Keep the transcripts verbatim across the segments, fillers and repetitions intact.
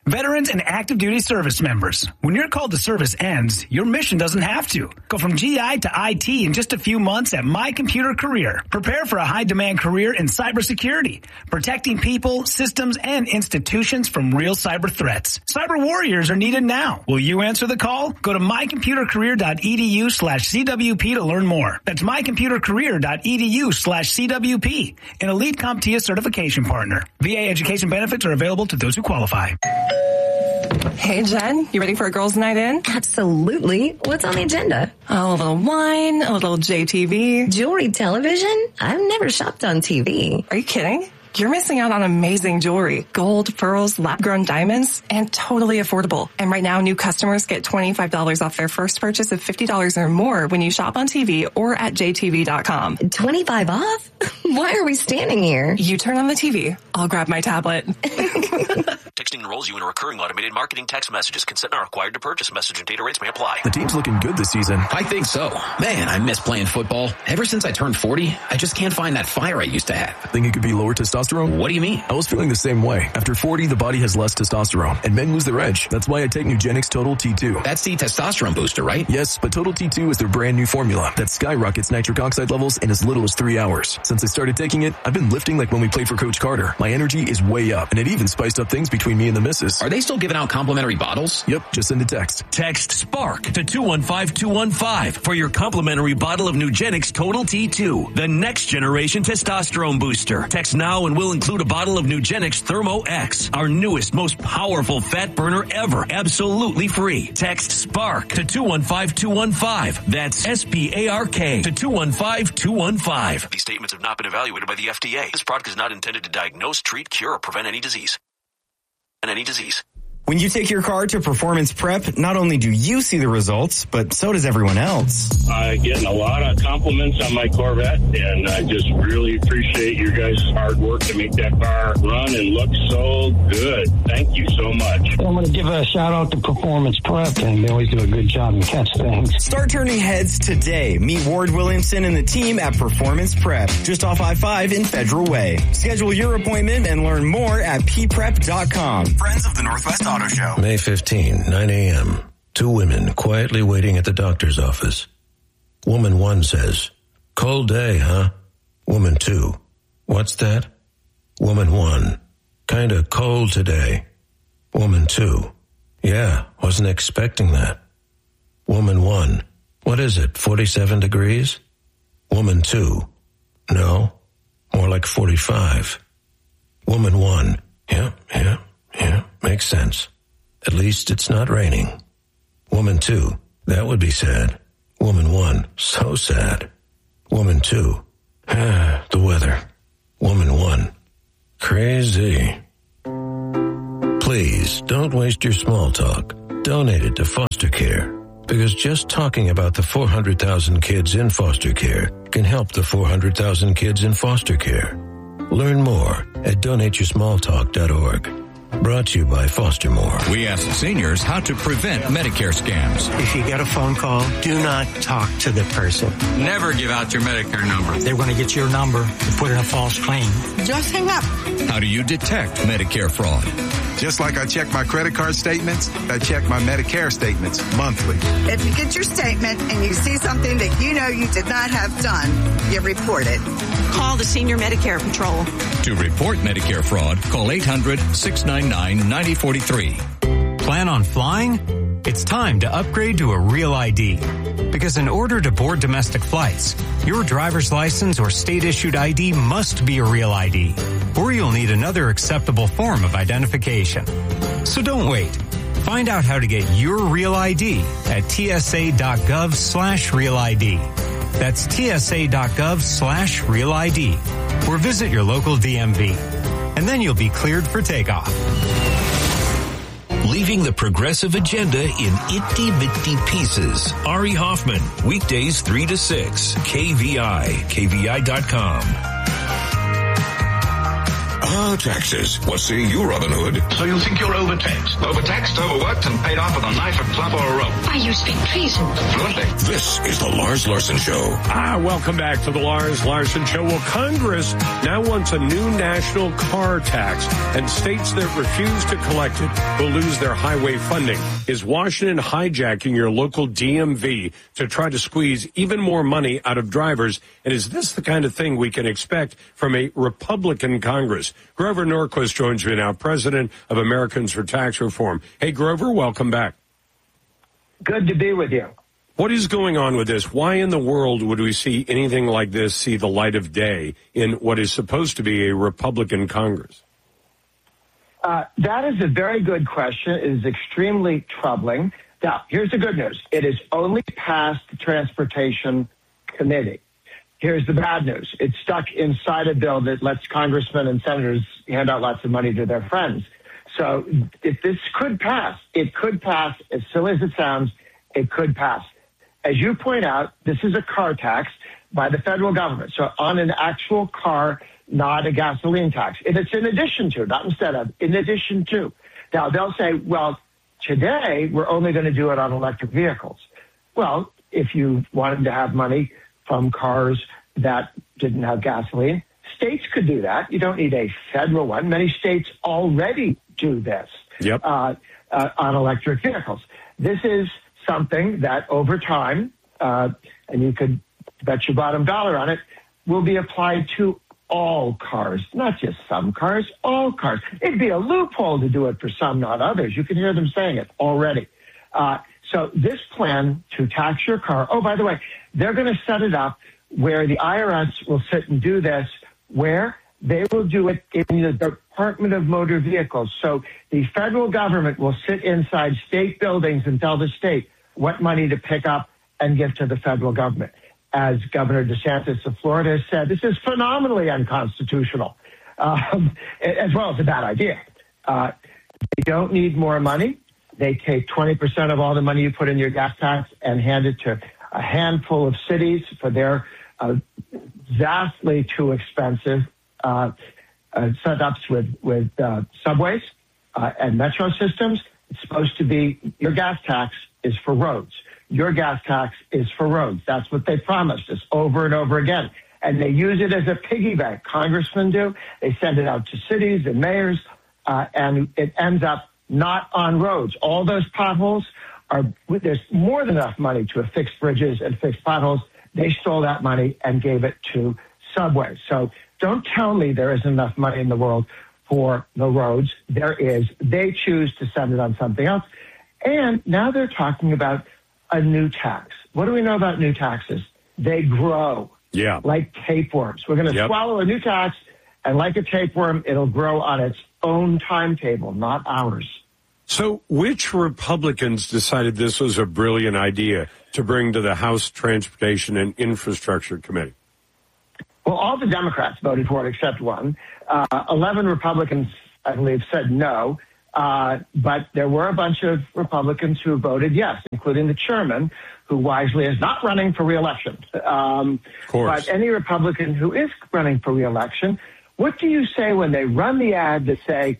Veterans and active duty service members, when your call to service ends, your mission doesn't have to. Go from G I to I T in just a few months at My Computer Career. Prepare for a high-demand career in cybersecurity, protecting people, systems, and institutions from real cyber threats. Cyber warriors are needed now. Will you answer the call? Go to mycomputercareer.edu slash CWP to learn more. That's mycomputercareer.edu slash CWP, an elite CompTIA certification partner. V A education benefits are available to those who qualify. Hey, Jen, you ready for a girls' night in? Absolutely. What's on the agenda? A little wine, a little J T V. Jewelry television? I've never shopped on T V. Are you kidding? You're missing out on amazing jewelry. Gold, pearls, lab-grown diamonds, and totally affordable. And right now, new customers get twenty-five dollars off their first purchase of fifty dollars or more when you shop on T V or at J T V dot com. twenty-five off? Why are we standing here? You turn on the T V. I'll grab my tablet. Texting enrolls you in a recurring automated marketing text messages. Consent not required to purchase. Message and data rates may apply. The team's looking good this season. I think so. Man, I miss playing football. Ever since I turned forty, I just can't find that fire I used to have. Think it could be lower testosterone? What do you mean? I was feeling the same way. After forty, the body has less testosterone, and men lose their edge. That's why I take Nugenix Total T two. That's the testosterone booster, right? Yes, but Total T two is their brand new formula that skyrockets nitric oxide levels in as little as three hours. Since I started taking it, I've been lifting like when we played for Coach Carter. My energy is way up, and it even spiced up things between me and the missus. Are they still giving out complimentary bottles? Yep, just send a text. Text SPARK to two one five two one five for your complimentary bottle of Nugenix Total T two, the next generation testosterone booster. Text now and we'll include a bottle of Nugenix Thermo X, our newest, most powerful fat burner ever, absolutely free. Text SPARK to two one five two one five. That's S P A R K to two one five two one five. These statements have not been evaluated by the F D A. This product is not intended to diagnose, treat, cure, or prevent any disease. And any disease. When you take your car to Performance Prep, not only do you see the results, but so does everyone else. I'm getting a lot of compliments on my Corvette, and I just really appreciate your guys' hard work to make that car run and look so good. Thank you so much. I'm going to give a shout out to Performance Prep, and they always do a good job and catch things. Start turning heads today. Meet Ward Williamson and the team at Performance Prep, just off I five in Federal Way. Schedule your appointment and learn more at p prep dot com. Friends of the Northwest Auto Show. May fifteenth, nine a.m. Two women quietly waiting at the doctor's office. Woman one says, "Cold day, huh?" Woman two, "What's that?" Woman one, "Kinda cold today." Woman two, "Yeah, wasn't expecting that." Woman one, "What is it, forty-seven degrees?" Woman two, "No, more like forty-five." Woman one, "Yeah, yeah, yeah, makes sense. At least it's not raining." Woman two, "That would be sad." Woman one, "So sad." Woman two, "Ah, the weather." Woman one, "Crazy." Please don't waste your small talk. Donate it to foster care, because just talking about the four hundred thousand kids in foster care can help the four hundred thousand kids in foster care. Learn more at donate your small talk dot org. Brought to you by Foster More. We asked seniors how to prevent Medicare scams. If you get a phone call, do not talk to the person. Never give out your Medicare number. They're going to get your number and put in a false claim. Just hang up. How do you detect Medicare fraud? Just like I check my credit card statements, I check my Medicare statements monthly. If you get your statement and you see something that you know you did not have done, you report it. Call the Senior Medicare Patrol. To report Medicare fraud, call eight hundred, six nine nine, nine zero four three. Plan on flying? It's time to upgrade to a Real I D. Because in order to board domestic flights, your driver's license or state-issued I D must be a Real I D, or you'll need another acceptable form of identification. So don't wait. Find out how to get your Real I D at tsa.gov slash Real ID. That's tsa.gov slash Real ID, or visit your local D M V. And then you'll be cleared for takeoff. Leaving the progressive agenda in itty-bitty pieces. Ari Hoffman, weekdays three to six, K V I, K V I dot com. Ah, taxes. What say you, Robin Hood? So you think you're overtaxed? Overtaxed, overworked, and paid off with a knife, a club, or a rope? I you speak treason. Fluently. This is the Lars Larson Show. Ah, welcome back to the Lars Larson Show. Well, Congress now wants a new national car tax, and states that refuse to collect it will lose their highway funding. Is Washington hijacking your local D M V to try to squeeze even more money out of drivers? And is this the kind of thing we can expect from a Republican Congress? Grover Norquist joins me now, president of Americans for Tax Reform. Hey, Grover, welcome back. Good to be with you. What is going on with this? Why in the world would we see anything like this see the light of day in what is supposed to be a Republican Congress? Uh, that is a very good question. It is extremely troubling. Now, here's the good news. It is only passed the Transportation Committee. Here's the bad news. It's stuck inside a bill that lets congressmen and senators hand out lots of money to their friends. So if this could pass, it could pass. As silly as it sounds, it could pass. As you point out, this is a car tax by the federal government. So on an actual car, not a gasoline tax. And it's in addition to, not instead of, in addition to. Now, they'll say, well, today we're only going to do it on electric vehicles. Well, if you wanted to have money from cars that didn't have gasoline, states could do that. You don't need a federal one. Many states already do this yep. uh, uh, on electric vehicles. This is something that over time, uh, and you could bet your bottom dollar on it, will be applied to all cars, not just some cars, all cars. It'd be a loophole to do it for some, not others. You can hear them saying it already. Uh, so this plan to tax your car, oh, by the way, they're going to set it up where the I R S will sit and do this, where they will do it in the Department of Motor Vehicles. So the federal government will sit inside state buildings and tell the state what money to pick up and give to the federal government. As Governor DeSantis of Florida has said, this is phenomenally unconstitutional, um, as well as a bad idea. Uh, they don't need more money. They take twenty percent of all the money you put in your gas tax and hand it to a handful of cities for their uh, vastly too expensive uh, uh, setups with, with uh, subways uh, and metro systems. It's supposed to be your gas tax is for roads. Your gas tax is for roads. That's what they promised us over and over again. And they use it as a piggy bank. Congressmen do. They send it out to cities and mayors, uh, and it ends up not on roads. All those potholes are, there's more than enough money to fix bridges and fix potholes. They stole that money and gave it to subways. So don't tell me there isn't enough money in the world for the roads. There is. They choose to send it on something else. And now they're talking about a new tax. What do we know about new taxes? They grow. Yeah. Like tapeworms. We're going to yep. swallow a new tax, and like a tapeworm, it'll grow on its own timetable, not ours. So which Republicans decided this was a brilliant idea to bring to the House Transportation and Infrastructure Committee? Well, all the Democrats voted for it except one. Uh, eleven Republicans, I believe, said no. Uh, but there were a bunch of Republicans who voted yes, including the chairman, who wisely is not running for re-election. Um, of course. But any Republican who is running for re-election, what do you say when they run the ad that say,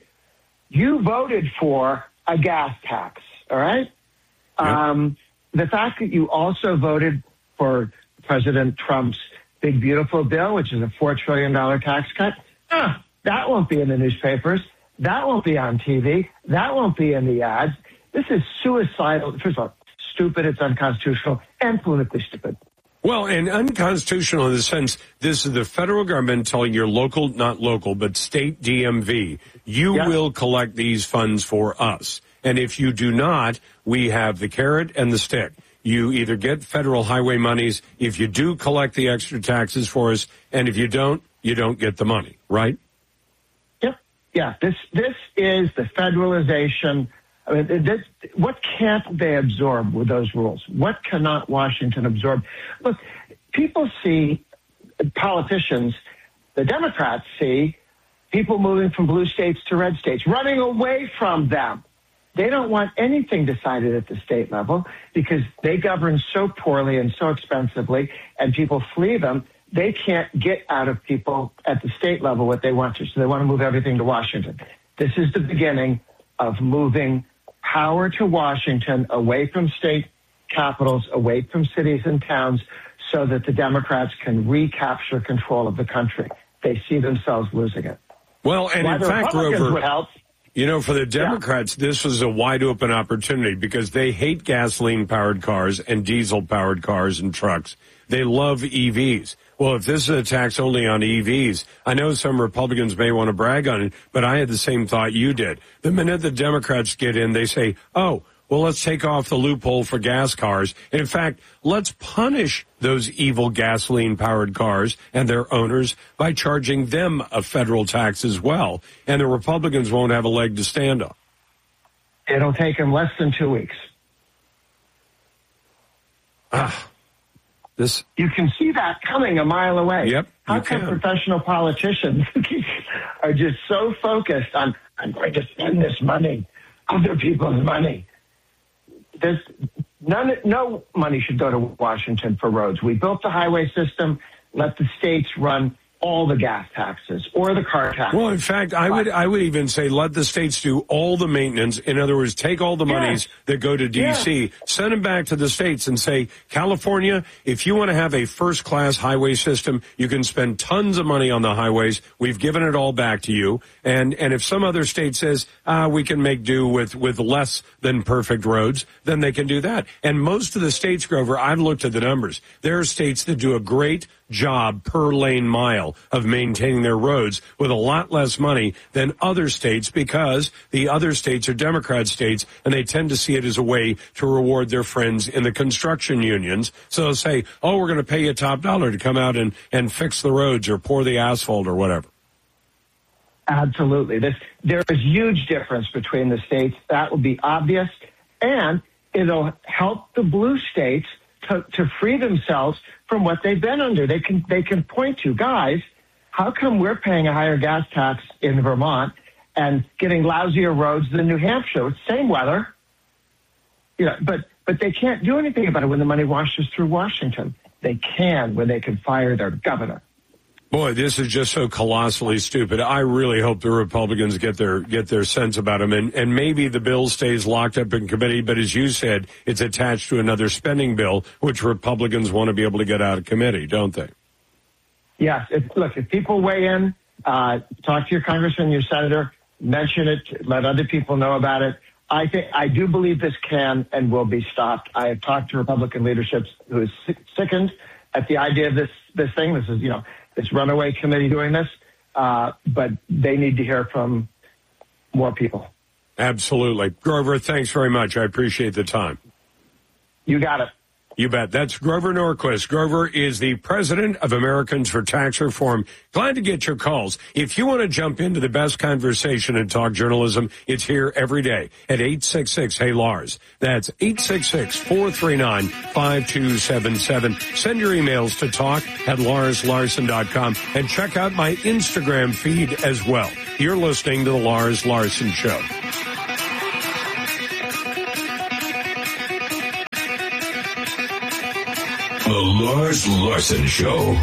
you voted for a gas tax, all right? Yep. Um, the fact that you also voted for President Trump's big, beautiful bill, which is a four trillion dollars tax cut, uh, that won't be in the newspapers. That won't be on T V. That won't be in the ads. This is suicidal. First of all, stupid, it's unconstitutional, and politically stupid. Well, and unconstitutional in the sense this is the federal government telling your local, not local, but state D M V, you yeah. will collect these funds for us. And if you do not, we have the carrot and the stick. You either get federal highway monies if you do collect the extra taxes for us, and if you don't, you don't get the money, right? Yeah, this this is the federalization. I mean, this, what can't they absorb with those rules? What cannot Washington absorb? Look, people see politicians, the Democrats see people moving from blue states to red states, running away from them. They don't want anything decided at the state level because they govern so poorly and so expensively, and people flee them. they can't get out of people at the state level what they want to, so they want to move everything to Washington. This is the beginning of moving power to Washington, away from state capitals, away from cities and towns, so that the Democrats can recapture control of the country. They see themselves losing it. Well, and Why in the fact, Republicans Grover, would help. you know, for the Democrats, yeah. this was a wide-open opportunity because they hate gasoline-powered cars and diesel-powered cars and trucks. They love E Vs. Well, if this is a tax only on E Vs, I know some Republicans may want to brag on it, but I had the same thought you did. The minute the Democrats get in, they say, oh, well, let's take off the loophole for gas cars. In fact, let's punish those evil gasoline-powered cars and their owners by charging them a federal tax as well. And the Republicans won't have a leg to stand on. It'll take them less than two weeks. Ah, this you can see that coming a mile away. Yep, How come can. professional politicians are just so focused on, I'm going to spend this money, other people's money? There's none, no money should go to Washington for roads. We built the highway system. Let the states run all the gas taxes or the car taxes. Well, in fact, I would I would even say let the states do all the maintenance. In other words, take all the monies yes. that go to D C, yes. send them back to the states and say, California, if you want to have a first-class highway system, you can spend tons of money on the highways. We've given it all back to you. And and if some other state says, ah, we can make do with, with less than perfect roads, then they can do that. And most of the states, Grover, I've looked at the numbers. There are states that do a great job per lane mile of maintaining their roads with a lot less money than other states because the other states are Democrat states and they tend to see it as a way to reward their friends in the construction unions. So they'll say, oh, we're going to pay you top dollar to come out and, and fix the roads or pour the asphalt or whatever. Absolutely. This, there is huge difference between the states. That will be obvious. And it'll help the blue states to, to free themselves from what they've been under. They can they can point to, guys, how come we're paying a higher gas tax in Vermont and getting lousier roads than New Hampshire? It's same weather. You know, but but they can't do anything about it when the money washes through Washington. They can when they can fire their governor. Boy, this is just so colossally stupid. I really hope the Republicans get their get their sense about them, and, and maybe the bill stays locked up in committee, but as you said, it's attached to another spending bill, which Republicans want to be able to get out of committee, don't they? Yes. If, look, if people weigh in, uh, talk to your congressman, your senator, mention it, let other people know about it. I think I do believe this can and will be stopped. I have talked to Republican leaderships who is sickened at the idea of this this thing. This is, you know, this runaway committee doing this, uh, but they need to hear from more people. Absolutely. Grover, thanks very much. I appreciate the time. You got it. You bet. That's Grover Norquist. Grover is the president of Americans for Tax Reform. Glad to get your calls. If you want to jump into the best conversation and talk journalism, it's here every day at eight six six, hey Lars. That's eight six six, four three nine, five two seven seven. Send your emails to talk at lars larson dot com and check out my Instagram feed as well. You're listening to The Lars Larson Show. The Lars Larson Show.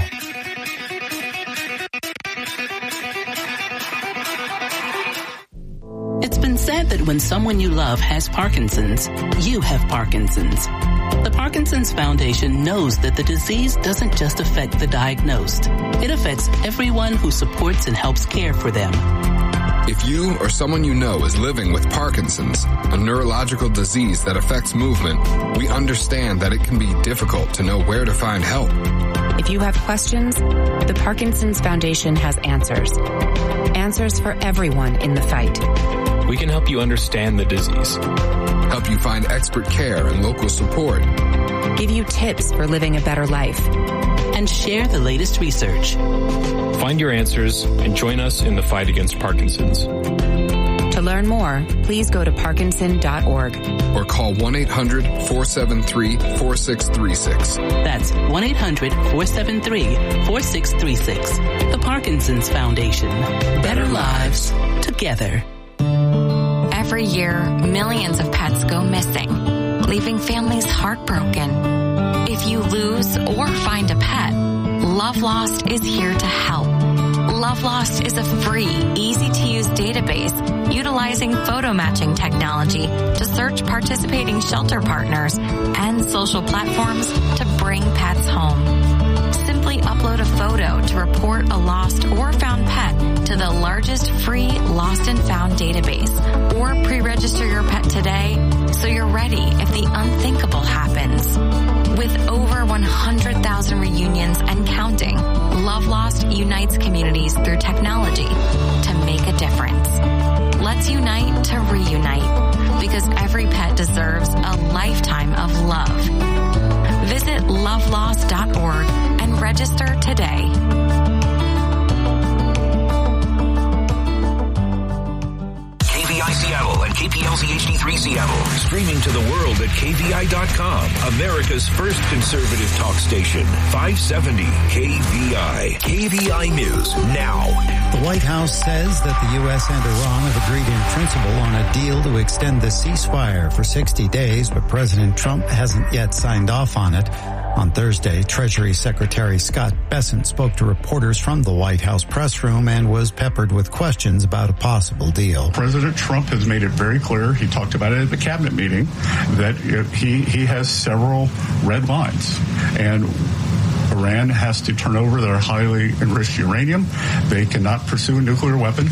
It's been said that when someone you love has Parkinson's, you have Parkinson's. The Parkinson's Foundation knows that the disease doesn't just affect the diagnosed. It affects everyone who supports and helps care for them. If you or someone you know is living with Parkinson's, a neurological disease that affects movement, we understand that it can be difficult to know where to find help. If you have questions, the Parkinson's Foundation has answers. Answers for everyone in the fight. We can help you understand the disease. Help you find expert care and local support. Give you tips for living a better life. And share the latest research. Find your answers and join us in the fight against Parkinson's. To learn more, please go to parkinson dot org. Or call one eight hundred, four seven three, four six three six. That's one eight hundred, four seven three, four six three six. The Parkinson's Foundation. Better lives together. Every year, millions of pets go missing, leaving families heartbroken. If you lose or find a pet, LoveLost is here to help. LoveLost is a free, easy-to-use database utilizing photo matching technology to search participating shelter partners and social platforms to bring pets home. Simply upload a photo to report a lost or found pet to the largest free lost and found database, or pre-register your pet today so you're ready if the unthinkable happens. With over one hundred thousand reunions and counting, LoveLost unites communities through technology to make a difference. Let's unite to reunite, because every pet deserves a lifetime of love. Visit love lost dot org and register today. K V I Seattle and K P L Z H D three Seattle. Streaming to the world at K V I dot com. America's first conservative talk station. five seventy K V I. K V I News now. The White House says that the U S and Iran have agreed in principle on a deal to extend the ceasefire for sixty days, but President Trump hasn't yet signed off on it. On Thursday, Treasury Secretary Scott Bessent spoke to reporters from the White House press room and was peppered with questions about a possible deal. President Trump has made it very clear, he talked about it at the cabinet meeting, that he, he has several red lines. And Iran has to turn over their highly enriched uranium. They cannot pursue a nuclear weapon.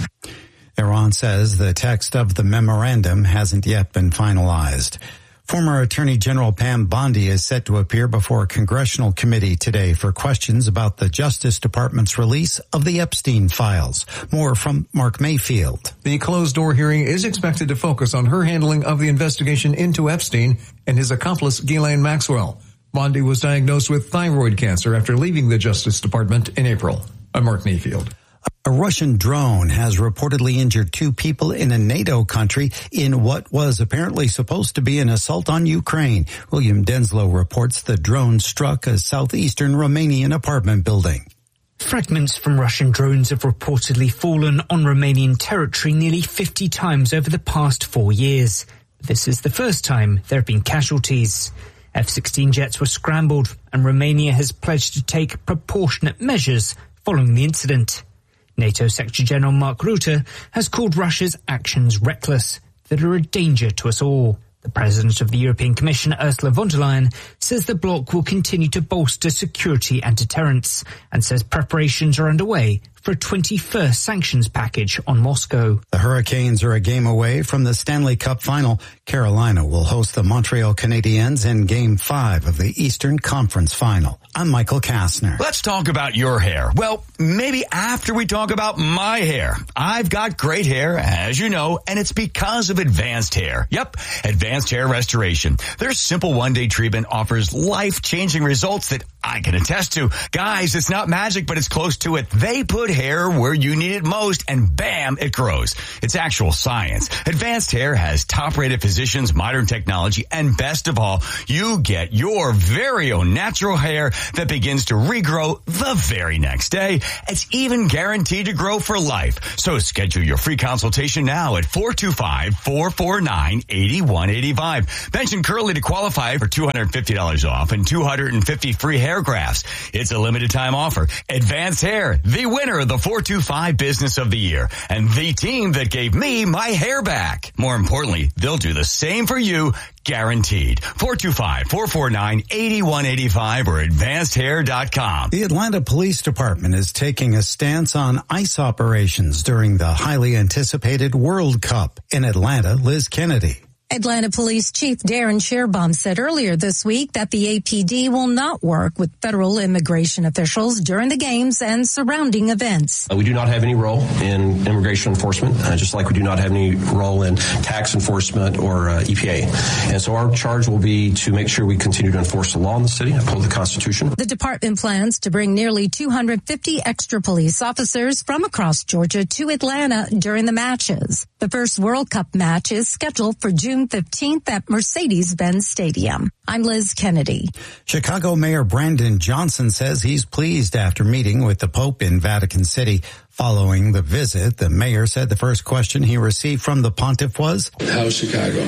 Iran says the text of the memorandum hasn't yet been finalized. Former Attorney General Pam Bondi is set to appear before a congressional committee today for questions about the Justice Department's release of the Epstein files. More from Mark Mayfield. The closed-door hearing is expected to focus on her handling of the investigation into Epstein and his accomplice Ghislaine Maxwell. Bondi was diagnosed with thyroid cancer after leaving the Justice Department in April. I'm Mark Mayfield. A Russian drone has reportedly injured two people in a NATO country in what was apparently supposed to be an assault on Ukraine. William Denslow reports the drone struck a southeastern Romanian apartment building. Fragments from Russian drones have reportedly fallen on Romanian territory nearly fifty times over the past four years. This is the first time there have been casualties. F sixteen jets were scrambled, and Romania has pledged to take proportionate measures following the incident. NATO Secretary-General Mark Rutte has called Russia's actions reckless, that are a danger to us all. The President of the European Commission, Ursula von der Leyen, says the bloc will continue to bolster security and deterrence, and says preparations are underway for a twenty-first sanctions package on Moscow. The Hurricanes are a game away from the Stanley Cup final. Carolina will host the Montreal Canadiens in Game five of the Eastern Conference Final. I'm Michael Kastner. Let's talk about your hair. Well, maybe after we talk about my hair. I've got great hair, as you know, and it's because of Advanced Hair. Yep, Advanced Hair Restoration. Their simple one-day treatment offers life-changing results that I can attest to. Guys, it's not magic, but it's close to it. They put hair where you need it most, and bam, it grows. It's actual science. Advanced Hair has top-rated physicians, modern technology, and best of all, you get your very own natural hair that begins to regrow the very next day. It's even guaranteed to grow for life. So schedule your free consultation now at four two five, four four nine, eight one eight five. Mention Curly to qualify for two hundred fifty dollars off and two hundred fifty free hair grafts. It's a limited time offer. Advanced Hair, the winner of the four two five Business of the Year, and the team that gave me my hair back. More importantly, they'll do the same for you, guaranteed. four two five, four four nine, eight one eight five or advanced hair dot com. The Atlanta Police Department is taking a stance on ICE operations during the highly anticipated World Cup. In Atlanta, Liz Kennedy. Atlanta Police Chief Darren Sherbaum said earlier this week that the A P D will not work with federal immigration officials during the games and surrounding events. Uh, we do not have any role in immigration enforcement, uh, just like we do not have any role in tax enforcement or uh, E P A. And so our charge will be to make sure we continue to enforce the law in the city, uphold the Constitution. The department plans to bring nearly two hundred fifty extra police officers from across Georgia to Atlanta during the matches. The first World Cup match is scheduled for June fifteenth at Mercedes-Benz Stadium. I'm Liz Kennedy. Chicago Mayor Brandon Johnson says he's pleased after meeting with the Pope in Vatican City. Following the visit, the mayor said the first question he received from the pontiff was, "How's Chicago?"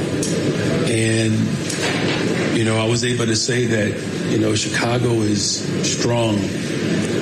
And, you know, I was able to say that, you know, Chicago is strong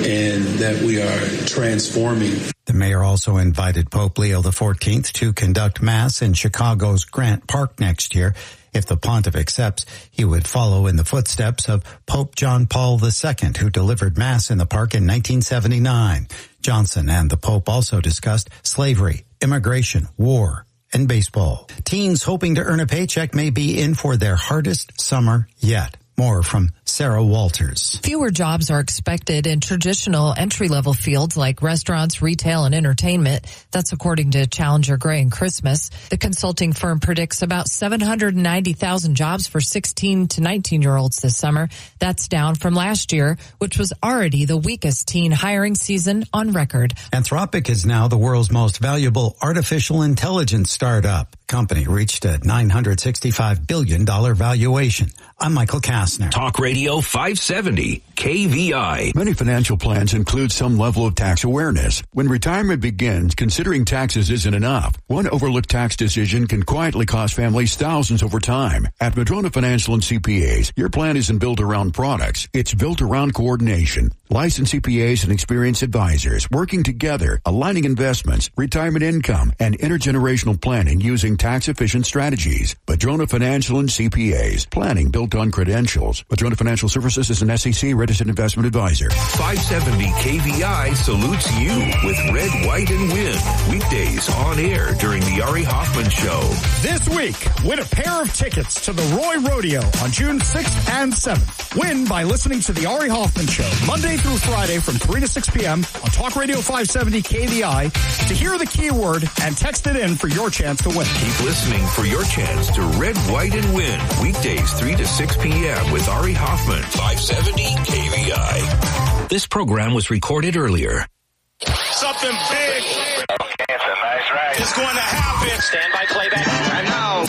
and that we are transforming. The mayor also invited Pope Leo the fourteenth to conduct Mass in Chicago's Grant Park next year. If the pontiff accepts, he would follow in the footsteps of Pope John Paul the Second, who delivered Mass in the park in nineteen seventy-nine. Johnson and the Pope also discussed slavery, immigration, war, and baseball. Teens hoping to earn a paycheck may be in for their hardest summer yet. More from Sarah Walters. Fewer jobs are expected in traditional entry-level fields like restaurants, retail, and entertainment. That's according to Challenger Gray and Christmas. The consulting firm predicts about seven hundred ninety thousand jobs for sixteen to nineteen-year-olds this summer. That's down from last year, which was already the weakest teen hiring season on record. Anthropic is now the world's most valuable artificial intelligence startup. The company reached a nine hundred sixty-five billion dollars valuation. I'm Michael Kastner. Talk Radio five seventy, K V I. Many financial plans include some level of tax awareness. When retirement begins, considering taxes isn't enough. One overlooked tax decision can quietly cost families thousands over time. At Madrona Financial and C P As, your plan isn't built around products. It's built around coordination. Licensed C P As and experienced advisors working together, aligning investments, retirement income, and intergenerational planning using tax-efficient strategies. Madrona Financial and C P As. Planning built on credentials. Madrona Financial Services is an S E C registered investment advisor. five seventy K V I salutes you with Red, White, and Win. Weekdays on air during the Ari Hoffman Show. This week, win a pair of tickets to the Roy Rodeo on June sixth and seventh. Win by listening to the Ari Hoffman Show Monday through Friday from three to six p.m. on Talk Radio five seventy K V I to hear the keyword and text it in for your chance to win. Keep listening for your chance to Red, White, and Win. Weekdays three to six p.m. with Ari Hoffman. five seventy K V I. This program was recorded earlier. Something big. Okay, it's a nice ride. Is going to happen. Stand by playback. I know.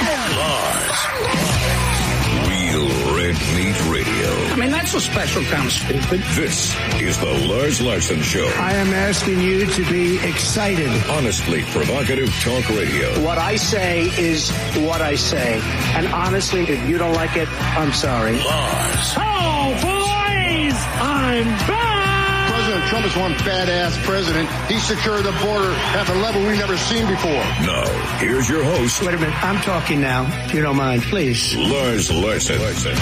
Lars. Real Red Meat Radio. I mean, that's a special kind of stupid. This is the Lars Larson Show. I am asking you to be excited. Honestly provocative talk radio. What I say is what I say. And honestly, if you don't like it, I'm sorry. Lars. Oh, boys! I'm back! President Trump is one badass president. He secured the border at a level we've never seen before. Now, here's your host. Wait a minute. I'm talking now, if you don't mind, please. Lars Larson. Larson.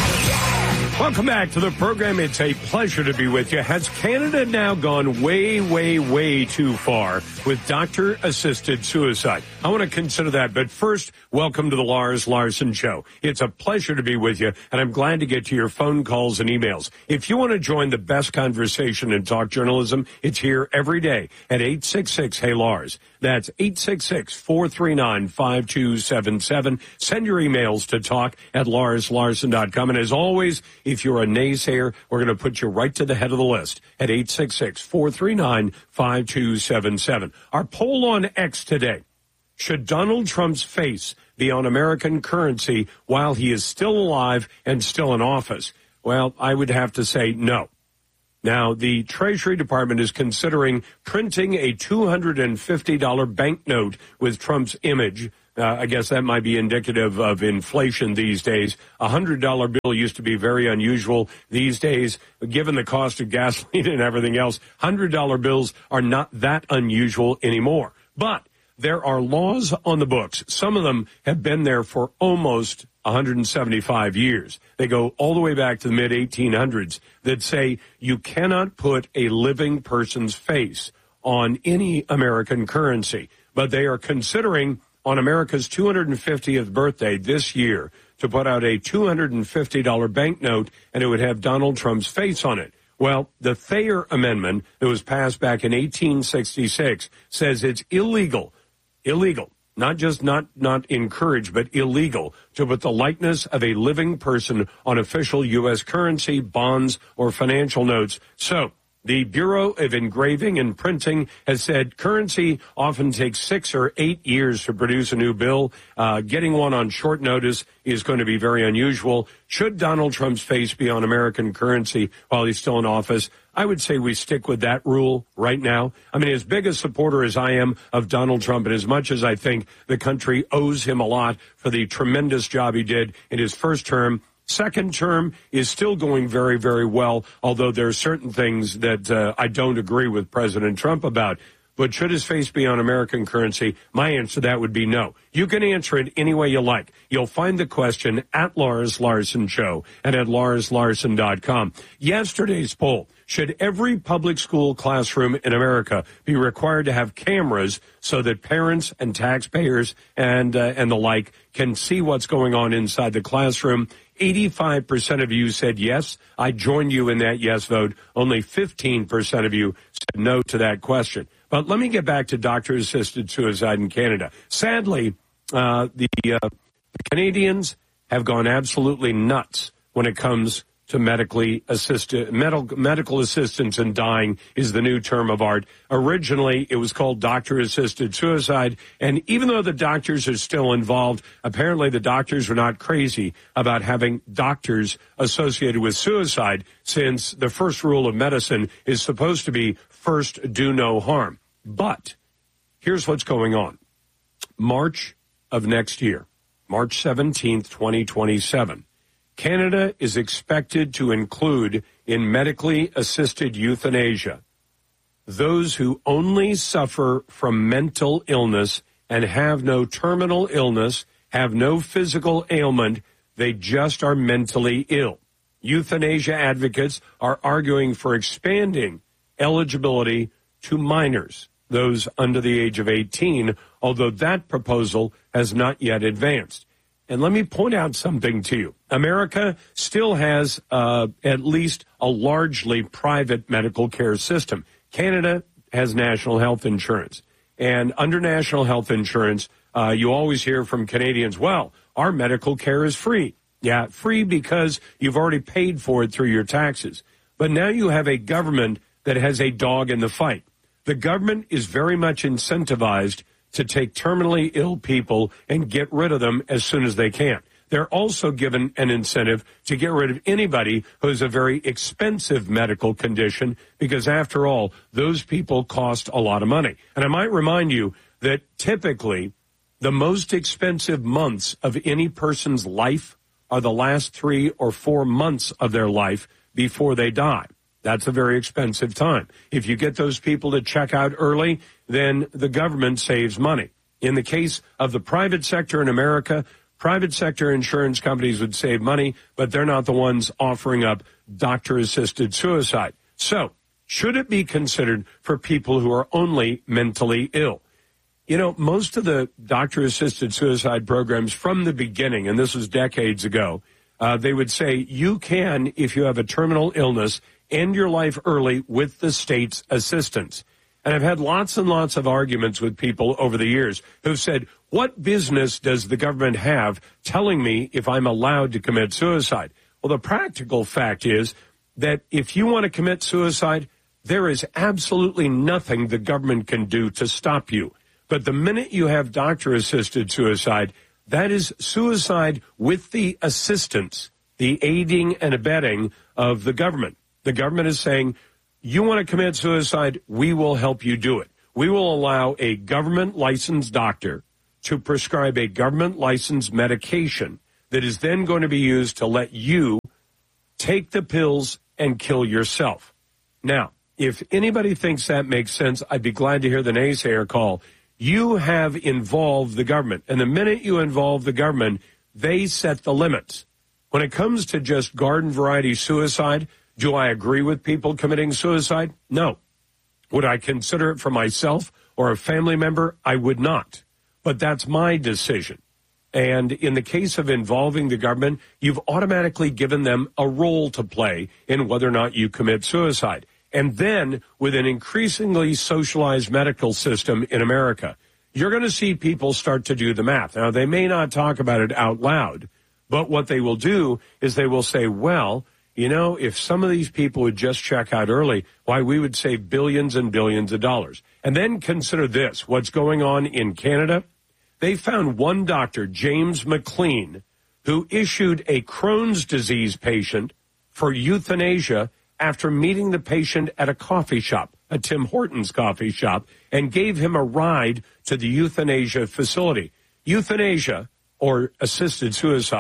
Welcome back to the program. It's a pleasure to be with you. Has Canada now gone way, way, way too far with doctor-assisted suicide? I want to consider that. But first, welcome to the Lars Larson Show. It's a pleasure to be with you, and I'm glad to get to your phone calls and emails. If you want to join the best conversation in talk journalism, it's here every day at eight six six, hey Lars. That's eight six six, four three nine, five two seven seven. Send your emails to talk at lars larson dot com. And as always, if you're a naysayer, we're going to put you right to the head of the list at eight six six, four three nine, five two seven seven. Our poll on X today. Should Donald Trump's face be on American currency while he is still alive and still in office? Well, I would have to say no. Now, the Treasury Department is considering printing a two hundred fifty dollars banknote with Trump's image. Uh, I guess that might be indicative of inflation these days. A one hundred dollar bill used to be very unusual. These days, given the cost of gasoline and everything else, one hundred dollar bills are not that unusual anymore. But there are laws on the books. Some of them have been there for almost one hundred seventy-five years. They go all the way back to the mid eighteen hundreds that say you cannot put a living person's face on any American currency. But they are considering on America's two hundred fiftieth birthday this year to put out a two hundred fifty dollars banknote, and it would have Donald Trump's face on it. Well, the Thayer Amendment that was passed back in eighteen sixty-six says it's illegal, illegal, not just not, not encouraged, but illegal to put the likeness of a living person on official U S currency, bonds, or financial notes. So the Bureau of Engraving and Printing has said currency often takes six or eight years to produce a new bill. Uh, getting one on short notice is going to be very unusual. Should Donald Trump's face be on American currency while he's still in office? I would say we stick with that rule right now. I mean, as big a supporter as I am of Donald Trump, and as much as I think the country owes him a lot for the tremendous job he did in his first term, Second term is still going very, very well, although there are certain things that uh, I don't agree with President Trump about. But should his face be on American currency? My answer to that would be no. You can answer it any way you like. You'll find the question at Lars Larson Show and at lars larson dot com. Yesterday's poll, should every public school classroom in America be required to have cameras so that parents and taxpayers and, uh, and the like can see what's going on inside the classroom? eighty-five percent of you said yes. I joined you in that yes vote. Only fifteen percent of you said no to that question. But let me get back to doctor-assisted suicide in Canada. Sadly, uh, the, uh, the Canadians have gone absolutely nuts when it comes to medically assisted, medical, medical assistance in dying is the new term of art. Originally, it was called doctor-assisted suicide, and even though the doctors are still involved, apparently the doctors are not crazy about having doctors associated with suicide, since the first rule of medicine is supposed to be first do no harm. But here's what's going on. March of next year, March seventeenth, twenty twenty-seven, Canada is expected to include in medically assisted euthanasia those who only suffer from mental illness and have no terminal illness, have no physical ailment, they just are mentally ill. Euthanasia advocates are arguing for expanding eligibility to minors, those under the age of eighteen, although that proposal has not yet advanced. And let me point out something to you. America still has uh, at least a largely private medical care system. Canada has national health insurance. And under national health insurance, uh, you always hear from Canadians, well, our medical care is free. Yeah, free because you've already paid for it through your taxes. But now you have a government that has a dog in the fight. The government is very much incentivized to take terminally ill people and get rid of them as soon as they can. They're also given an incentive to get rid of anybody who has a very expensive medical condition, because after all, those people cost a lot of money. And I might remind you that typically the most expensive months of any person's life are the last three or four months of their life before they die. That's a very expensive time. If you get those people to check out early, then the government saves money. In the case of the private sector in America, private sector insurance companies would save money, but they're not the ones offering up doctor-assisted suicide. So, should it be considered for people who are only mentally ill? You know, most of the doctor-assisted suicide programs from the beginning, and this was decades ago, uh, they would say you can, if you have a terminal illness, end your life early with the state's assistance. And I've had lots and lots of arguments with people over the years who've said, what business does the government have telling me if I'm allowed to commit suicide? Well, the practical fact is that if you want to commit suicide, there is absolutely nothing the government can do to stop you. But the minute you have doctor-assisted suicide, that is suicide with the assistance, the aiding and abetting of the government. The government is saying, you want to commit suicide, we will help you do it. We will allow a government-licensed doctor to prescribe a government-licensed medication that is then going to be used to let you take the pills and kill yourself. Now, if anybody thinks that makes sense, I'd be glad to hear the naysayer call. You have involved the government, and the minute you involve the government, they set the limits. When it comes to just garden-variety suicide, do I agree with people committing suicide? No. Would I consider it for myself or a family member? I would not. But that's my decision. And in the case of involving the government, you've automatically given them a role to play in whether or not you commit suicide. And then with an increasingly socialized medical system in America, you're going to see people start to do the math. Now, they may not talk about it out loud, but what they will do is they will say, well, you know, if some of these people would just check out early, why, we would save billions and billions of dollars. And then consider this, what's going on in Canada. They found one doctor, James McLean, who issued a Crohn's disease patient for euthanasia after meeting the patient at a coffee shop, a Tim Hortons coffee shop, and gave him a ride to the euthanasia facility. Euthanasia, or assisted suicide,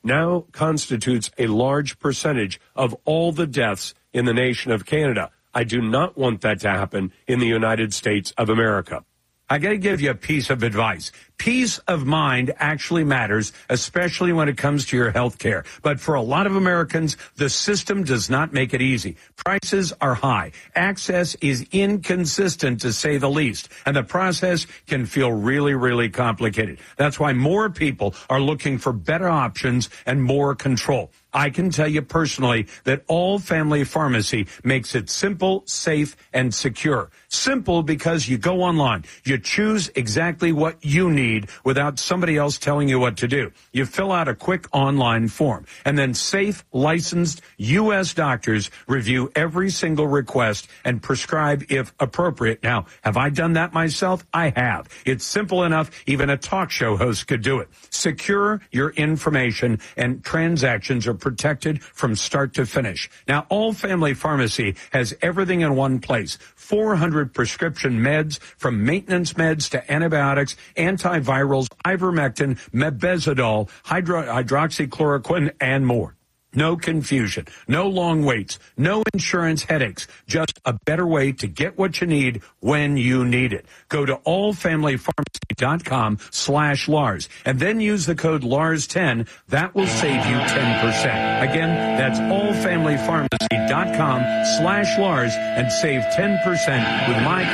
now constitutes a large percentage of all the deaths in the nation of Canada. I do not want that to happen in the United States of America. I got to give you a piece of advice. Peace of mind actually matters, especially when it comes to your health care. But for a lot of Americans, the system does not make it easy. Prices are high. Access is inconsistent, to say the least. And the process can feel really, really complicated. That's why more people are looking for better options and more control. I can tell you personally that All Family Pharmacy makes it simple, safe, and secure. Simple because you go online. You choose exactly what you need without somebody else telling you what to do. You fill out a quick online form, and then safe, licensed U S doctors review every single request and prescribe if appropriate. Now, have I done that myself? I have. It's simple enough. Even a talk show host could do it. Secure your information, and transactions are protected from start to finish. Now, All Family Pharmacy has everything in one place. four hundred prescription meds, from maintenance meds to antibiotics, antivirals, ivermectin, mebendazole, hydro- hydroxychloroquine, and more. No confusion, no long waits, no insurance headaches, just a better way to get what you need when you need it. Go to allfamilypharmacy.com slash Lars and then use the code Lars ten. That will save you ten percent. Again, that's allfamilypharmacy.com slash Lars and save ten percent with my